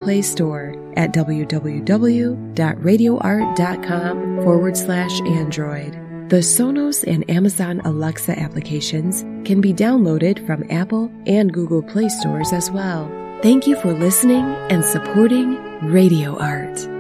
Play Store at www.radioart.com/Android. The Sonos and Amazon Alexa applications can be downloaded from Apple and Google Play stores as well. Thank you for listening and supporting Radio Art.